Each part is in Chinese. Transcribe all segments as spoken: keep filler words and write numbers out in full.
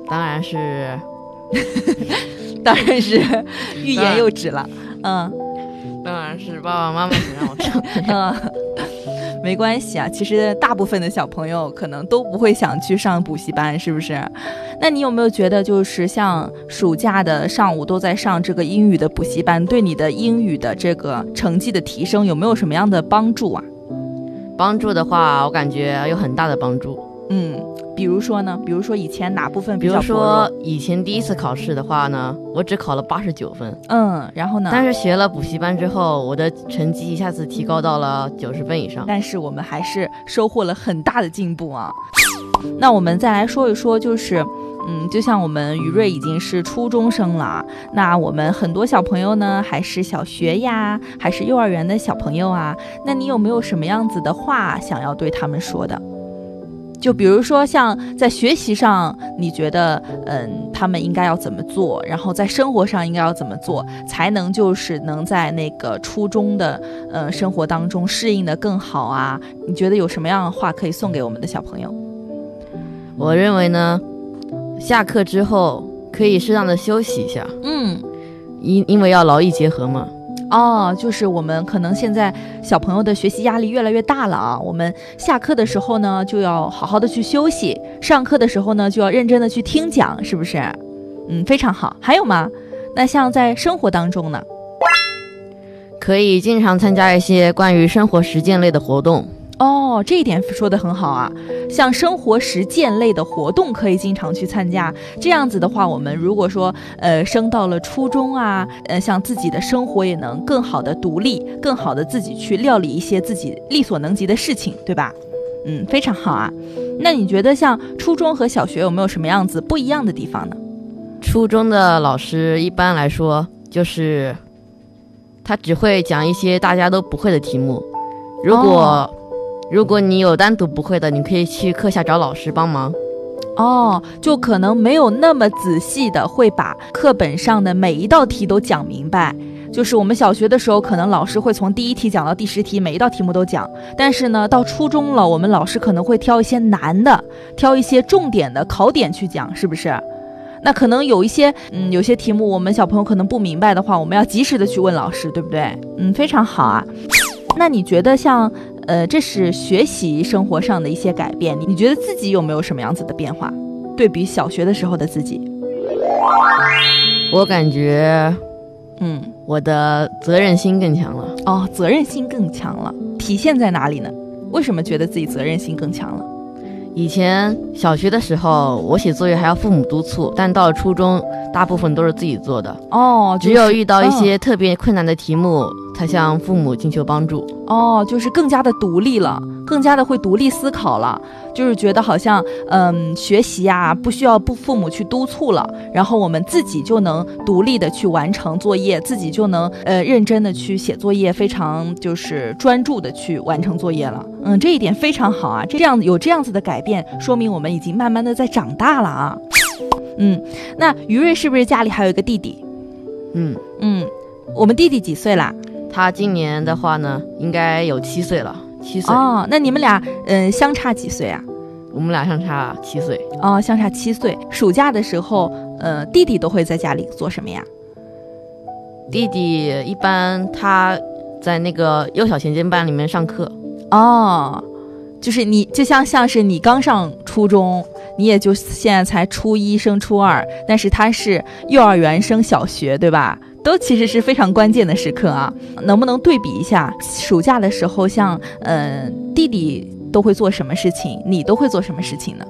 当然是当然是欲言又止了。嗯， 当然是爸爸妈妈想让我上。 嗯，没关系啊，其实大部分的小朋友可能都不会想去上补习班，是不是？那你有没有觉得就是像暑假的上午都在上这个英语的补习班，对你的英语的这个成绩的提升有没有什么样的帮助啊？ 帮助的话，我感觉有很大的帮助。 嗯，比如说呢？比如说以前哪部分比比较薄弱？ 如说以前第一次考试的话呢，我只考了八十九分。 嗯，然后呢？ 但是学了补习班之后，我的成绩一下子提高到了九十分以上。 但是我们还是收获了很大的进步啊。那我们再来说一说，就是嗯，就像我们于瑞已经是初中生了，那我们很多小朋友呢还是小学呀，还是幼儿园的小朋友啊，那你有没有什么样子的话想要对他们说的？就比如说像在学习上，你觉得嗯他们应该要怎么做，然后在生活上应该要怎么做，才能就是能在那个初中的呃生活当中适应的更好啊？你觉得有什么样的话可以送给我们的小朋友？ 我认为呢，下课之后可以适当的休息一下。 嗯， 因因为要劳逸结合嘛。 哦，就是我们可能现在小朋友的学习压力越来越大了啊，我们下课的时候呢就要好好的去休息，上课的时候呢就要认真的去听讲，是不是？嗯，非常好。还有吗？那像在生活当中呢？ 可以经常参加一些关于生活实践类的活动。 哦，这一点说得很好啊，像生活实践类的活动可以经常去参加，这样子的话，我们如果说呃升到了初中啊，呃像自己的生活也能更好的独立，更好的自己去料理一些自己力所能及的事情，对吧？嗯，非常好啊。那你觉得像初中和小学有没有什么样子不一样的地方呢？ 初中的老师一般来说就是他只会讲一些大家都不会的题目，如果、哦如果你有单独不会的，你可以去课下找老师帮忙。 哦，就可能没有那么仔细的会把课本上的每一道题都讲明白。就是我们小学的时候，可能老师会从第一题讲到第十题，每一道题目都讲。但是呢，到初中了，我们老师可能会挑一些难的，挑一些重点的考点去讲，是不是？那可能有一些，嗯，有些题目我们小朋友可能不明白的话，我们要及时的去问老师，对不对？嗯，非常好啊。那你觉得像呃，这是学习生活上的一些改变，你觉得自己有没有什么样子的变化？对比小学的时候的自己？ 我感觉， 嗯， 我的责任心更强了。 哦，责任心更强了，体现在哪里呢？为什么觉得自己责任心更强了？ 以前小学的时候，我写作业还要父母督促，但到了初中，大部分都是自己做的。 哦，就是、 只有遇到一些特别困难的题目，嗯、才向父母请求帮助。 哦，就是更加的独立了，更加的会独立思考了，就是觉得好像嗯学习啊不需要不父母去督促了，然后我们自己就能独立的去完成作业，自己就能呃认真的去写作业，非常就是专注的去完成作业了。嗯，这一点非常好啊，这样有这样子的改变，说明我们已经慢慢的在长大了啊。嗯，那于瑞是不是家里还有一个弟弟？ 嗯嗯，我们弟弟几岁啦？ 他今年的话呢，应该有七岁了，七岁。 哦，那你们俩嗯、呃、相差几岁啊？ 我们俩相差七岁。 哦，相差七岁。暑假的时候，呃，弟弟都会在家里做什么呀？ 弟弟一般他在那个幼小衔接班里面上课。 哦，就是你就像像是你刚上初中，你也就现在才初一升初二，但是他是幼儿园升小学，对吧？都其实是非常关键的时刻啊，能不能对比一下暑假的时候，像呃弟弟都会做什么事情，你都会做什么事情呢？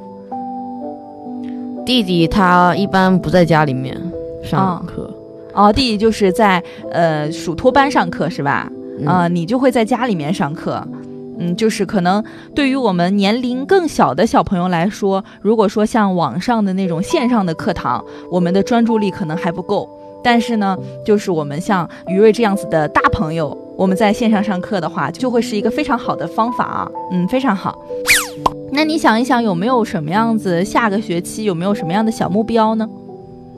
弟弟他一般不在家里面上课。 哦，哦弟弟就是在呃属托班上课是吧？啊、呃，你就会在家里面上课。嗯，就是可能对于我们年龄更小的小朋友来说，如果说像网上的那种线上的课堂，我们的专注力可能还不够。但是呢，就是我们像于瑞这样子的大朋友，我们在线上上课的话，就会是一个非常好的方法啊。嗯，非常好。那你想一想，有没有什么样子下个学期有没有什么样的小目标呢？